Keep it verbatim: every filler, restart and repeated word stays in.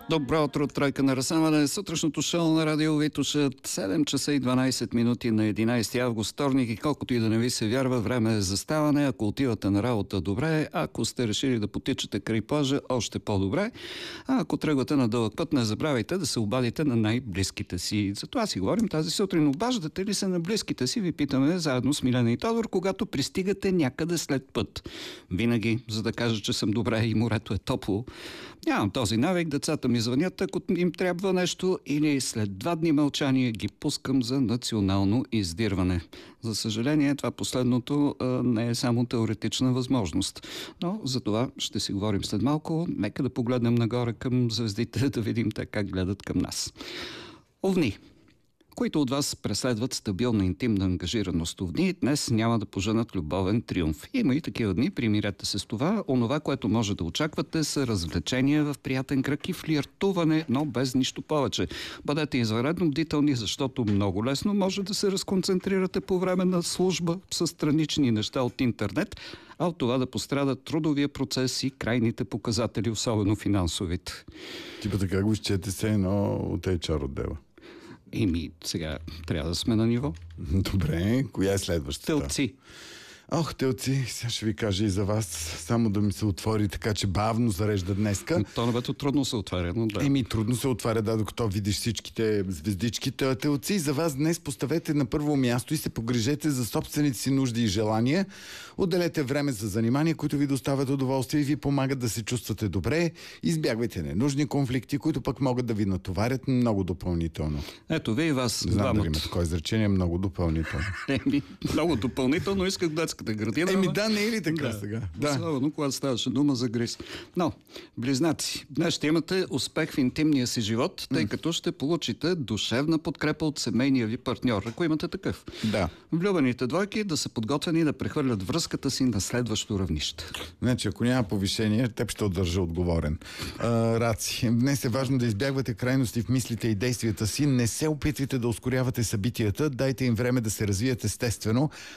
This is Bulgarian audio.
Добро утро, тройка на разсамане. Сутрешното шоу на Радио Витоша. седем часа и дванайсет минути на единайсети август, вторник, и колкото и да не ви се вярва, време е за ставане. Ако отивате на работа, добре. Ако сте решили да потичате край плажа, още по-добре. А ако тръгвате на дълъг път, не забравяйте да се обадите на най-близките си. За това си говорим тази сутрин. Обаждате ли се на близките си, ви питаме заедно с Милена и Тодор, когато пристигате някъде след път. Винаги, за да кажа, че съм добре и морето е топло. Нямам този навик, децата ми звънят, ако им трябва нещо, или след два дни мълчание ги пускам за национално издирване. За съжаление, това последното а, не е само теоретична възможност. Но за това ще си говорим след малко. Нека да погледнем нагоре към звездите, да видим те как гледат към нас. Овни. Които от вас преследват стабилна интимна ангажираност в дни, днес няма да поженат любовен триумф. Има и такива дни, примирете се с това. Онова, което може да очаквате, са развлечения в приятен кръг и флиртуване, но без нищо повече. Бъдете извънредно бдителни, защото много лесно може да се разконцентрирате по време на служба с странични неща от интернет, а от това да пострадат трудовия процес и крайните показатели, особено финансовите. Типа така го изчете се едно от ейч ар отдела. Еми, сега трябва да сме на ниво. Добре, коя е следващата? Телци. Ох, телци, сега ще ви кажа и за вас. Само да ми се отвори така, че бавно зарежда днеска. То небето трудно се отваря, но да. Еми, трудно се отваря, да, докато видиш всичките звездички. Телци, за вас днес поставете на първо място и се погрижете за собствените си нужди и желания. Отделете време за занимания, които ви доставят удоволствие и ви помагат да се чувствате добре. Избягвайте ненужни конфликти, които пък могат да ви натоварят много допълнително. Ето ви и вас. Не знам дали има такова изречение, много допълнително. Еми, много допълнително исках детската градина. Еми да, не е ли така да. сега? Да. Особено когато ставаше дума за гриз. Но, близнаци, днес ще имате успех в интимния си живот, тъй като ще получите душевна подкрепа от семейния ви партньор, ако имате такъв. Да. Влюбените двойки да са подготвени да прехвърлят връзката си на следващо равнище. Значи, ако няма повишение, теб ще удържа отговорен. А, раци, днес е важно да избягвате крайности в мислите и действията си. Не се опитвайте да ускорявате събитията, дайте им време да се развият естествено.